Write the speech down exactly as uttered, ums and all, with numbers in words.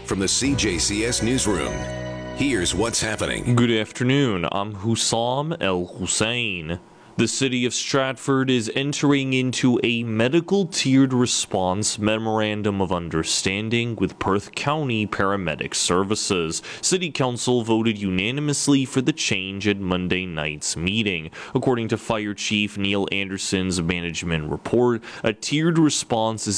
From the C J C S Newsroom, here's what's happening. Good afternoon. I'm Hussam El Hussein. The city of Stratford is entering into a medical tiered response memorandum of understanding with Perth County Paramedic Services. City Council voted unanimously for the change at Monday night's meeting. According to Fire Chief Neil Anderson's management report, a tiered response is